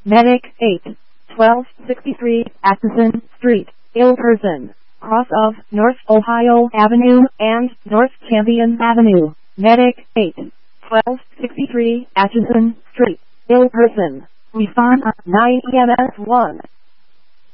Medic 8, 1263 Atchison Street, ill person, cross of North Ohio Avenue and North Champion Avenue. Medic 8, 1263 Atchison Street, ill person. Respond 9 EMS 1.